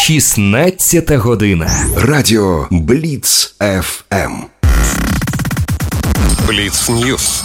16 година. Радіо Бліц ФМ. Бліц Ньюс.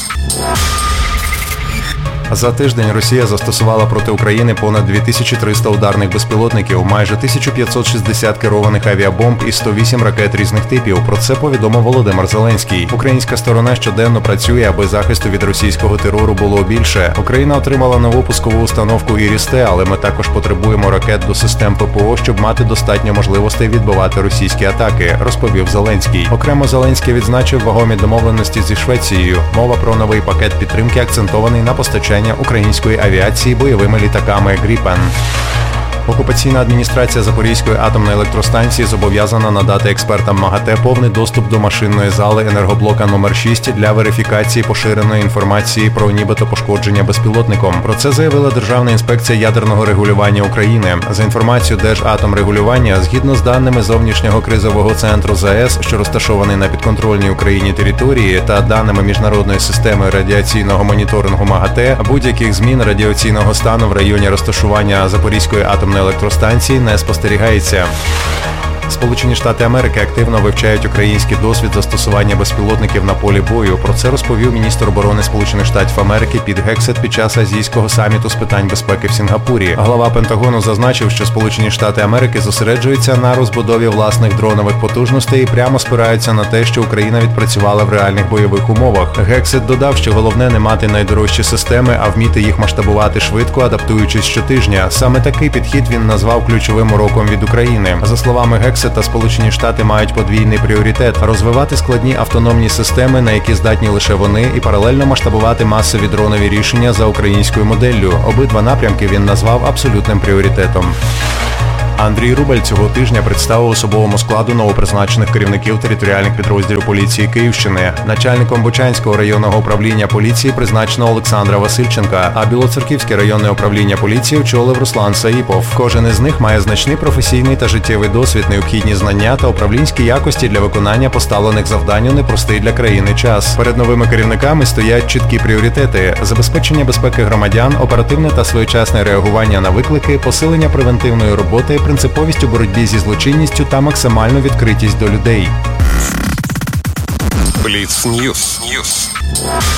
За тиждень Росія застосувала проти України понад 2300 ударних безпілотників, майже 1560 керованих авіабомб і 108 ракет різних типів. Про це повідомив Володимир Зеленський. Українська сторона щоденно працює, аби захисту від російського терору було більше. Україна отримала нову пускову установку «Іріс-Т», але ми також потребуємо ракет до систем ППО, щоб мати достатньо можливостей відбивати російські атаки, розповів Зеленський. Окремо Зеленський відзначив вагомі домовленості зі Швецією. Мова про новий пакет підтримки акцентований на постачанні української авіації бойовими літаками «Гріпен». Окупаційна адміністрація Запорізької атомної електростанції зобов'язана надати експертам МАГАТЕ повний доступ до машинної зали енергоблока номер 6 для верифікації поширеної інформації про нібито пошкодження безпілотником. Про це заявила Державна інспекція ядерного регулювання України. За інформацією Держатомрегулювання, згідно з даними зовнішнього кризового центру ЗАЕС, що розташований на підконтрольній Україні території, та даними міжнародної системи радіаційного моніторингу МАГАТЕ, будь-яких змін радіаційного стану в районі розташування Запорізької атомної електростанції не спостерігається. Сполучені Штати Америки активно вивчають український досвід застосування безпілотників на полі бою. Про це розповів міністр оборони Сполучених Штатів Америки Піт Гексет під час азійського саміту з питань безпеки в Сінгапурі. Глава Пентагону зазначив, що Сполучені Штати Америки зосереджуються на розбудові власних дронових потужностей і прямо спираються на те, що Україна відпрацювала в реальних бойових умовах. Гексет додав, що головне не мати найдорожчі системи, а вміти їх масштабувати швидко, адаптуючись щотижня. Саме такий підхід він назвав ключовим уроком від України. За словами Гексета, та Сполучені Штати мають подвійний пріоритет – розвивати складні автономні системи, на які здатні лише вони, і паралельно масштабувати масові дронові рішення за українською моделлю. Обидва напрямки він назвав абсолютним пріоритетом. Андрій Рубель цього тижня представив особовому складу новопризначених керівників територіальних підрозділів поліції Київщини. Начальником Бучанського районного управління поліції призначено Олександра Васильченка, а Білоцерківське районне управління поліції очолив Руслан Саїпов. Кожен із них має значний професійний та життєвий досвід, необхідні знання та управлінські якості для виконання поставлених завдань у непростий для країни час. Перед новими керівниками стоять чіткі пріоритети – забезпечення безпеки громадян, оперативне та своєчасне реагування на виклики, посилення превентивної роботи, принциповість у боротьбі зі злочинністю та максимальну відкритість до людей. Бліц Ньюс.